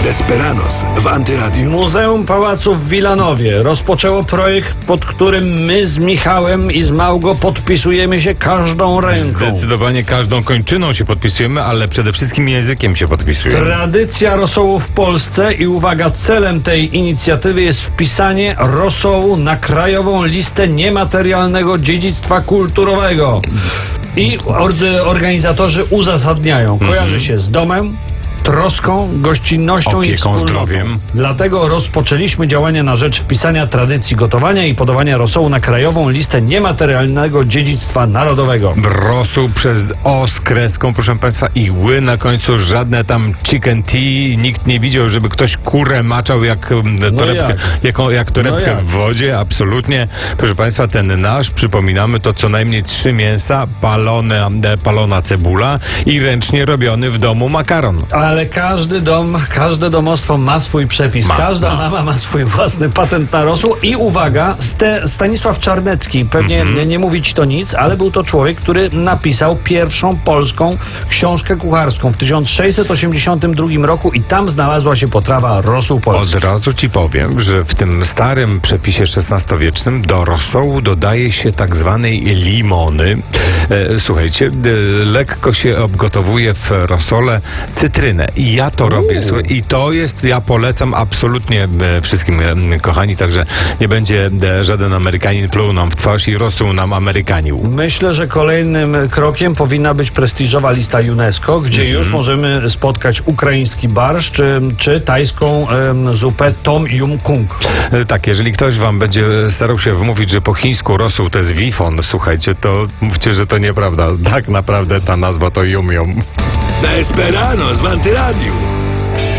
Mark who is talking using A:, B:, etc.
A: Desperados w Antyradiu.
B: Muzeum Pałacu w Wilanowie rozpoczęło projekt, pod którym my z Michałem i z Małgo podpisujemy się każdą ręką.
C: Zdecydowanie każdą kończyną się podpisujemy, ale przede wszystkim językiem się podpisujemy.
B: Tradycja rosołu w Polsce i uwaga, celem tej inicjatywy jest wpisanie rosołu na krajową listę niematerialnego dziedzictwa kulturowego. I organizatorzy uzasadniają, kojarzy się z domem, troską, gościnnością i
C: Opieką,
B: wspólnotą.
C: zdrowiem.
B: Dlatego rozpoczęliśmy działania na rzecz wpisania tradycji gotowania i podawania rosołu na krajową listę niematerialnego dziedzictwa narodowego.
C: Rosół przez O z kreską, proszę Państwa, i ły na końcu, żadne tam chicken tea. Nikt nie widział, żeby ktoś kurę maczał jak torebkę, jak torebkę w wodzie. Absolutnie. Proszę Państwa, ten nasz, przypominamy, to co najmniej 3 mięsa, palona cebula i ręcznie robiony w domu makaron.
B: Ale każdy dom, każde domostwo ma swój przepis. Każda mama ma swój własny patent na rosół. I uwaga, Stanisław Czarnecki, pewnie nie mówi ci to nic, ale był to człowiek, który napisał pierwszą polską książkę kucharską w 1682 roku i tam znalazła się potrawa rosół polski.
C: Od razu ci powiem, że w tym starym przepisie XVI-wiecznym do rosołu dodaje się tak zwanej limony. Słuchajcie, lekko się obgotowuje w rosole cytrynę. I ja to robię. Słuchaj, i to jest, ja polecam absolutnie wszystkim, kochani, także nie będzie żaden Amerykanin pluł nam w twarz i rosół nam Amerykanił.
B: Myślę, że kolejnym krokiem powinna być prestiżowa lista UNESCO, gdzie już możemy spotkać ukraiński barszcz czy tajską zupę Tom Yum Kung.
C: Tak, jeżeli ktoś wam będzie starał się wmówić, że po chińsku rosół to jest wifon, słuchajcie, to mówcie, że to nieprawda. Tak naprawdę ta nazwa to yum yum.
A: Desperados w Antyradiu.